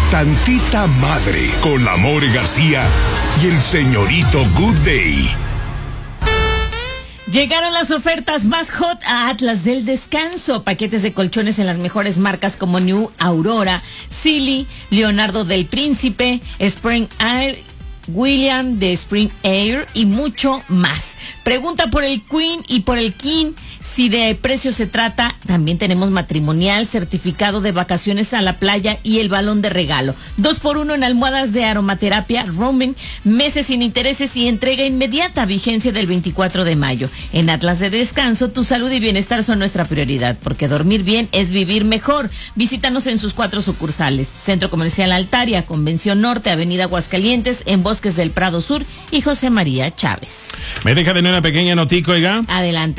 Tantita Madre con la More García y el señorito Good Day. Llegaron las ofertas más hot a Atlas del Descanso. Paquetes de colchones en las mejores marcas como New, Aurora, Silly, Leonardo del Príncipe, Spring Air, William de Spring Air y mucho más. Pregunta por el Queen y por el King. Si de precio se trata, también tenemos matrimonial, certificado de vacaciones a la playa y el balón de regalo. 2x1 en almohadas de aromaterapia, roaming, meses sin intereses y entrega inmediata, vigencia del 24 de mayo. En Atlas de Descanso, tu salud y bienestar son nuestra prioridad, porque dormir bien es vivir mejor. Visítanos en sus 4 sucursales: Centro Comercial Altaria, Convención Norte, Avenida Aguascalientes, en Bosques del Prado Sur y José María Chávez. Me deja de una pequeña noticia, oiga. Adelante.